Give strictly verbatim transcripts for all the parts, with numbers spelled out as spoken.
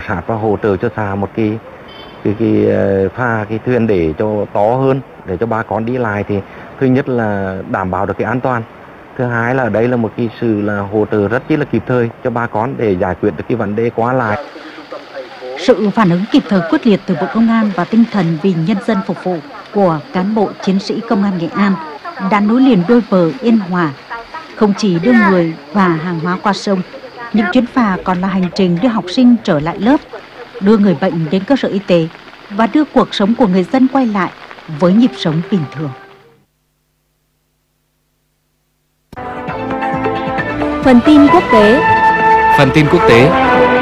sát và hỗ trợ cho xã một cái cái cái phà cái thuyền để cho to hơn, để cho bà con đi lại thì thứ nhất là đảm bảo được cái an toàn, thứ hai là đây là một cái sự là hỗ trợ rất chi là kịp thời cho bà con để giải quyết được cái vấn đề qua lại. Sự phản ứng kịp thời quyết liệt từ Bộ Công an và tinh thần vì nhân dân phục vụ của cán bộ chiến sĩ Công an Nghệ An đã nối liền đôi bờ Yên Hòa, không chỉ đưa người và hàng hóa qua sông, những chuyến phà còn là hành trình đưa học sinh trở lại lớp, đưa người bệnh đến cơ sở y tế và đưa cuộc sống của người dân quay lại với nhịp sống bình thường. Phần tin quốc tế. Phần tin quốc tế.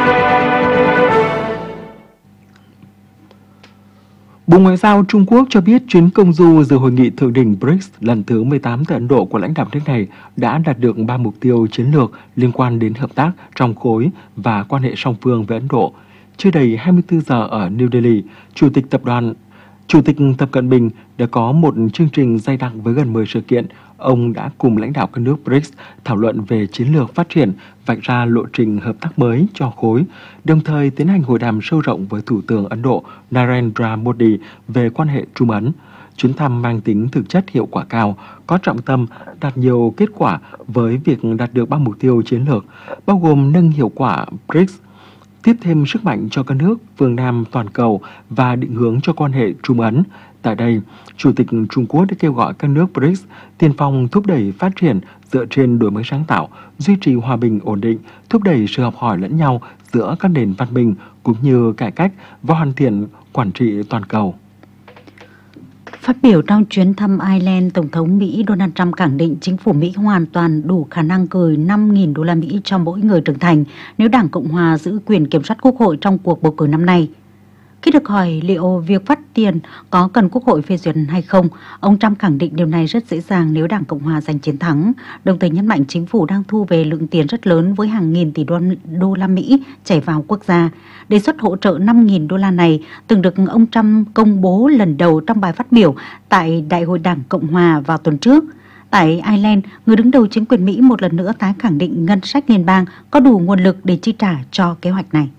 Bộ Ngoại giao Trung Quốc cho biết chuyến công du dự hội nghị thượng đỉnh bê rê i xê lần thứ mười tám tại Ấn Độ của lãnh đạo nước này đã đạt được ba mục tiêu chiến lược liên quan đến hợp tác trong khối và quan hệ song phương với Ấn Độ. Chưa đầy hai mươi tư giờ ở New Delhi, Chủ tịch Tập đoàn Chủ tịch Tập Cận Bình đã có một chương trình dày đặc với gần mười sự kiện. Ông đã cùng lãnh đạo các nước bê rê i xê thảo luận về chiến lược phát triển, vạch ra lộ trình hợp tác mới cho khối, đồng thời tiến hành hội đàm sâu rộng với Thủ tướng Ấn Độ Narendra Modi về quan hệ Trung Ấn. Chuyến thăm mang tính thực chất hiệu quả cao, có trọng tâm, đạt nhiều kết quả với việc đạt được ba mục tiêu chiến lược, bao gồm nâng hiệu quả bê rê i xê, tiếp thêm sức mạnh cho các nước phương Nam toàn cầu và định hướng cho quan hệ Trung Ấn. Tại đây, Chủ tịch Trung Quốc đã kêu gọi các nước bê rê i xê tiên phong thúc đẩy phát triển dựa trên đổi mới sáng tạo, duy trì hòa bình ổn định, thúc đẩy sự học hỏi lẫn nhau giữa các nền văn minh cũng như cải cách và hoàn thiện quản trị toàn cầu. Phát biểu trong chuyến thăm Ireland, Tổng thống Mỹ Donald Trump khẳng định chính phủ Mỹ hoàn toàn đủ khả năng gửi năm nghìn đô la Mỹ cho mỗi người trưởng thành nếu Đảng Cộng hòa giữ quyền kiểm soát Quốc hội trong cuộc bầu cử năm nay. Khi được hỏi liệu việc phát tiền có cần Quốc hội phê duyệt hay không, ông Trump khẳng định điều này rất dễ dàng nếu Đảng Cộng hòa giành chiến thắng, đồng thời nhấn mạnh chính phủ đang thu về lượng tiền rất lớn với hàng nghìn tỷ đô la Mỹ chảy vào quốc gia. Đề xuất hỗ trợ năm nghìn đô la này từng được ông Trump công bố lần đầu trong bài phát biểu tại Đại hội Đảng Cộng hòa vào tuần trước. Tại Ireland, người đứng đầu chính quyền Mỹ một lần nữa tái khẳng định ngân sách liên bang có đủ nguồn lực để chi trả cho kế hoạch này.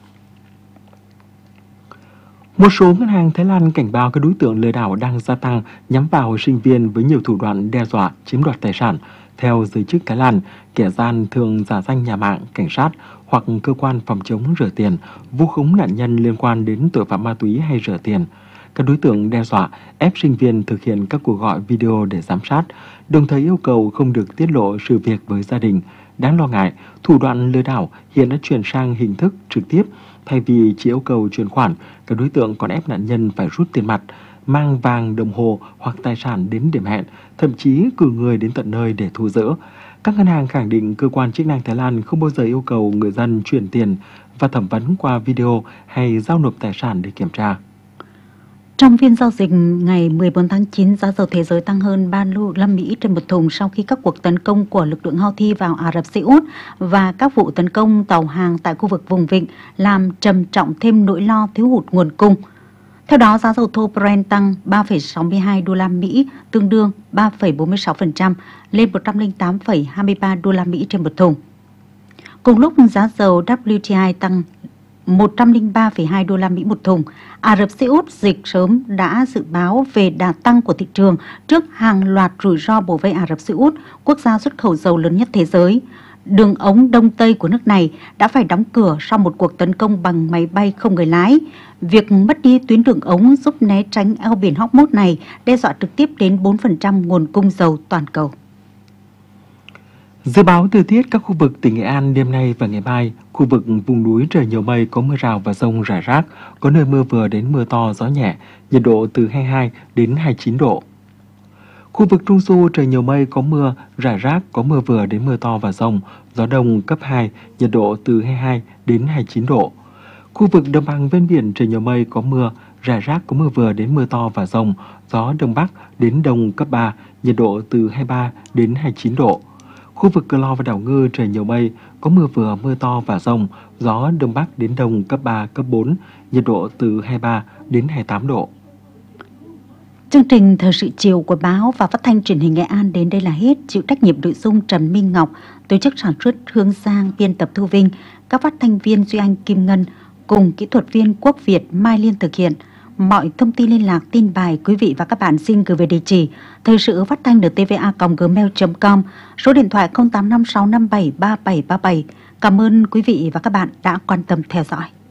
Một số ngân hàng Thái Lan cảnh báo các đối tượng lừa đảo đang gia tăng nhắm vào sinh viên với nhiều thủ đoạn đe dọa, chiếm đoạt tài sản. Theo giới chức Thái Lan, kẻ gian thường giả danh nhà mạng, cảnh sát hoặc cơ quan phòng chống rửa tiền, vu khống nạn nhân liên quan đến tội phạm ma túy hay rửa tiền. Các đối tượng đe dọa, ép sinh viên thực hiện các cuộc gọi video để giám sát, đồng thời yêu cầu không được tiết lộ sự việc với gia đình. Đáng lo ngại, thủ đoạn lừa đảo hiện đã chuyển sang hình thức trực tiếp. Thay vì chỉ yêu cầu chuyển khoản, các đối tượng còn ép nạn nhân phải rút tiền mặt, mang vàng, đồng hồ hoặc tài sản đến điểm hẹn, thậm chí cử người đến tận nơi để thu giữ. Các ngân hàng khẳng định cơ quan chức năng Thái Lan không bao giờ yêu cầu người dân chuyển tiền và thẩm vấn qua video hay giao nộp tài sản để kiểm tra. Trong phiên giao dịch ngày mười bốn tháng chín, giá dầu thế giới tăng hơn ba đô la Mỹ trên một thùng sau khi các cuộc tấn công của lực lượng Houthi vào Ả Rập Xê Út và các vụ tấn công tàu hàng tại khu vực vùng vịnh làm trầm trọng thêm nỗi lo thiếu hụt nguồn cung. Theo đó, giá dầu thô Brent tăng ba phẩy sáu mươi hai đô la Mỹ, tương đương ba phẩy bốn mươi sáu phần trăm lên một trăm lẻ tám phẩy hai mươi ba đô la Mỹ trên một thùng. Cùng lúc giá dầu vê kép tê i tăng một trăm lẻ ba phẩy hai đô la Mỹ một thùng. Ả Rập Xê Út dịch sớm đã dự báo về đà tăng của thị trường trước hàng loạt rủi ro bổ vây Ả Rập Xê Út, quốc gia xuất khẩu dầu lớn nhất thế giới. Đường ống Đông Tây của nước này đã phải đóng cửa sau một cuộc tấn công bằng máy bay không người lái. Việc mất đi tuyến đường ống giúp né tránh eo biển Hormuz này đe dọa trực tiếp đến bốn phần trăm nguồn cung dầu toàn cầu. Dự báo thời tiết các khu vực tỉnh Nghệ An đêm nay và ngày mai, khu vực vùng núi trời nhiều mây có mưa rào và dông rải rác, có nơi mưa vừa đến mưa to, gió nhẹ, nhiệt độ từ hai mươi hai đến hai mươi chín độ. Khu vực Trung Du trời nhiều mây có mưa rải rác, có mưa vừa đến mưa to và dông, gió đông cấp hai, nhiệt độ từ hai mươi hai đến hai mươi chín độ. Khu vực đồng bằng ven biển trời nhiều mây có mưa rải rác, có mưa vừa đến mưa to và dông, gió đông bắc đến đông cấp ba, nhiệt độ từ hai mươi ba đến hai mươi chín độ. Khu vực Cửa Lò và đảo Ngư trời nhiều mây, có mưa vừa, mưa to và dông, gió đông bắc đến đông cấp ba, cấp bốn, nhiệt độ từ hai mươi ba đến hai mươi tám độ. Chương trình Thời sự chiều của báo và phát thanh truyền hình Nghệ An đến đây là hết. Chịu trách nhiệm nội dung Trần Minh Ngọc, tổ chức sản xuất Hương Giang, biên tập Thu Vinh, các phát thanh viên Duy Anh, Kim Ngân cùng kỹ thuật viên Quốc Việt Mai Liên thực hiện. Mọi thông tin liên lạc, tin bài quý vị và các bạn xin gửi về địa chỉ thời sự phát thanh en tê vê a còng gmail chấm com, số điện thoại không tám năm sáu năm bảy ba bảy ba bảy. Cảm ơn quý vị và các bạn đã quan tâm theo dõi.